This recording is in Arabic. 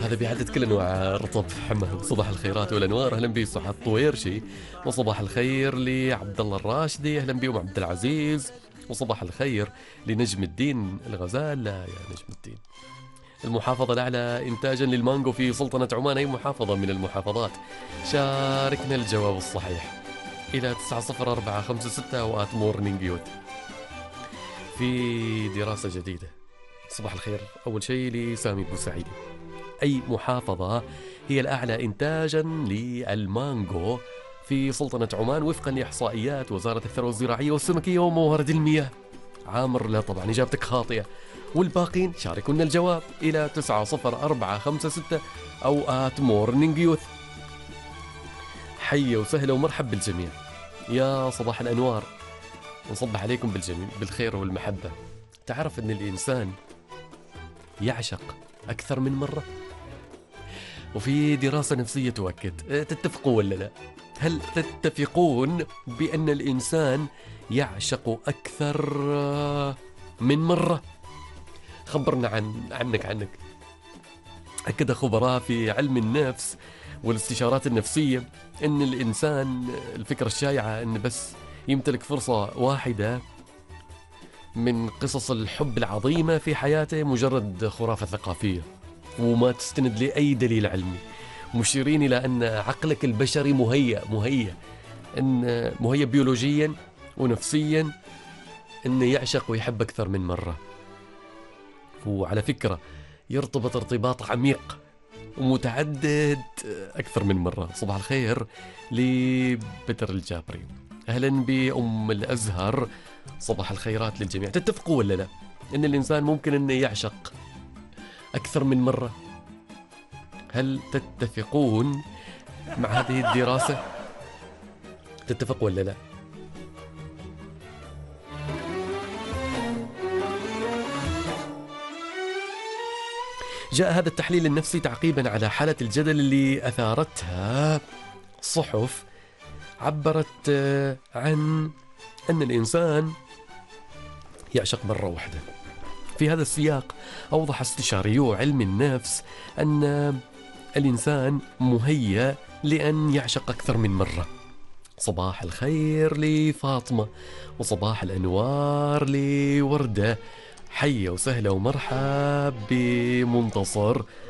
هذا بيعدد كل انواع الرطب حمى. صباح الخيرات والانوار، اهلا بي سعاد طويرشي. وصباح الخير لعبد الله الراشدي، اهلا بي. عبد العزيز. وصباح الخير لنجم الدين الغزال. لا يا نجم الدين، المحافظة الأعلى إنتاجا للمانجو في سلطنة عمان، أي محافظة من المحافظات؟ شاركنا الجواب الصحيح إلى 90456 وآت مورنينج يوت في دراسة جديدة. صباح الخير أول شيء لسامي بوسعيدي. أي محافظة هي الأعلى إنتاجا للمانجو في سلطنة عمان وفقا لإحصائيات وزارة الثروة الزراعية والسمكية وموارد المياه؟ عامر لا طبعا، إجابتك خاطئة. والباقين شاركونا الجواب إلى 90456 أو آت مورنينج يوث. حية وسهلة ومرحب بالجميع، يا صباح الأنوار، نصبح عليكم بالجميع بالخير والمحبة. تعرف أن الإنسان يعشق أكثر من مرة؟ وفي دراسة نفسية تؤكد، تتفقوا ولا لا؟ هل تتفقون بأن الإنسان يعشق أكثر من مرة؟ خبرنا عنك. أكد خبراء في علم النفس والاستشارات النفسية أن الإنسان، الفكرة الشائعة أن بس يمتلك فرصة واحدة من قصص الحب العظيمة في حياته مجرد خرافة ثقافية وما تستند لأي دليل علمي، مشيرين إلى أن عقلك البشري مهيأ بيولوجيا ونفسيا أنه يعشق ويحب أكثر من مرة. وعلى فكرة يرتبط ارتباط عميق ومتعدد أكثر من مرة. صباح الخير لبدر الجابري، أهلا بأم الأزهر، صباح الخيرات للجميع. تتفقوا ولا لا أن الإنسان ممكن أنه يعشق أكثر من مرة؟ هل تتفقون مع هذه الدراسة؟ تتفق ولا لا؟ جاء هذا التحليل النفسي تعقيبا على حالة الجدل اللي أثارتها صحف عبرت عن أن الإنسان يعشق مرة واحدة. في هذا السياق أوضح استشاريو علم النفس أن الإنسان مهيأ لأن يعشق أكثر من مرة. صباح الخير لفاطمة وصباح الأنوار لوردة، حية وسهلة ومرحب بمنتصر.